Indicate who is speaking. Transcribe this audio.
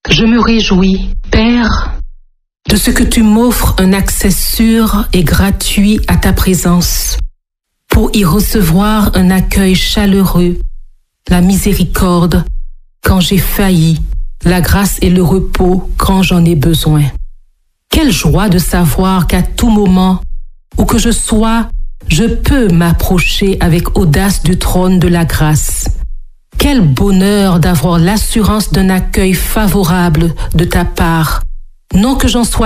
Speaker 1: Je me réjouis, Père, de ce que tu m'offres un accès sûr et gratuit à ta présence, pour y recevoir un accueil chaleureux, la miséricorde quand j'ai failli, la grâce et le repos quand j'en ai besoin. Quelle joie de savoir qu'à tout moment, où que je sois, je peux m'approcher avec audace du trône de la grâce. Quel bonheur d'avoir l'assurance d'un accueil favorable de ta part, non que j'en sois